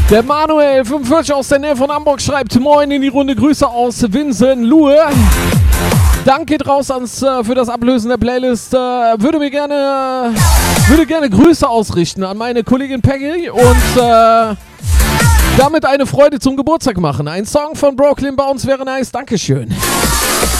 Der Manuel 45 aus der Nähe von Hamburg schreibt Moin in die Runde, Grüße aus Winsen-Luhe. Danke raus für das Ablösen der Playlist. Würde gerne Grüße ausrichten an meine Kollegin Peggy und damit eine Freude zum Geburtstag machen. Ein Song von Brooklyn Bounce wäre nice. Dankeschön.